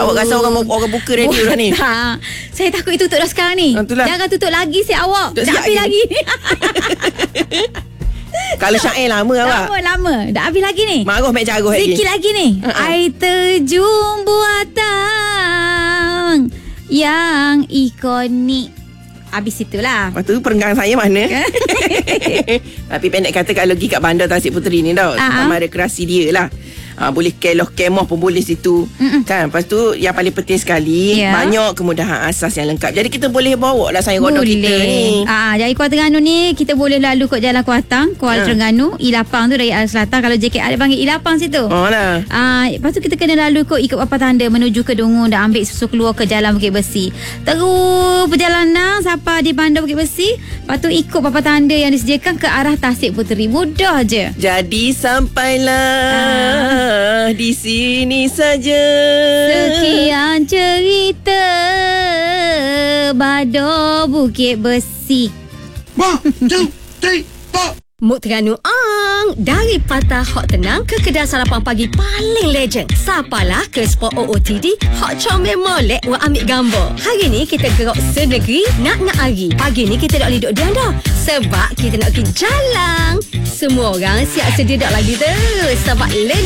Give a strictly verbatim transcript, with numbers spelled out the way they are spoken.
Awak rasa orang orang buka radio dah ni? Tak. Saya takut itu tutup dah sekarang ni. Itulah. Jangan tutup lagi si awak. Tutup Dah habis lagi. Kalau syair lama awak. Lama lama. Dah habis lagi ni. Maruh mek jaruh lagi. Sikit lagi ni. Uh-uh. Air terjun buatan yang ikonik. Habis itulah. Lepas tu perenggan saya mana? Tapi pendek kata kalau pergi kat bandar Tasik Puteri ni tau, uh-huh. sama ada kerasi dia lah. Ha, boleh keloh kemoh pun boleh situ. Mm-mm. Kan. Lepas tu yang paling penting sekali, yeah. banyak kemudahan asas yang lengkap. Jadi kita boleh bawa lah sayur godong kita ni. Ah, jadi Kuala Terengganu ni kita boleh lalu kot Jalan Kuatang, Kuala ha. Terengganu, I Lapang tu dari arah selatan. Kalau J K ada panggil I Lapang situ. Oh lah. Ah, lepas tu kita kena lalu kot ikut papan tanda menuju ke Dungun dan ambil susu keluar ke Jalan Bukit Besi. Terus perjalanan sampai di bandar Bukit Besi. Lepas tu ikut papan tanda yang disediakan ke arah Tasik Puteri. Mudah je. Jadi sampailah ah. di sini saja. Sekian cerita Badar Bukit Besi. One, two, three, four. Muk Terengganu Ang. Dari Patah Hot Tenang ke kedai sarapan pagi paling legend. Sapalah ke spot O O T D Hot Comel Molek wa ambil gambar. Hari ni kita gerak senegeri nak nak hari. Pagi ni kita tak boleh duduk diam dah. Sebab kita nak pergi jalan. Semua orang siap sedia dak lagi tu. Sebab lain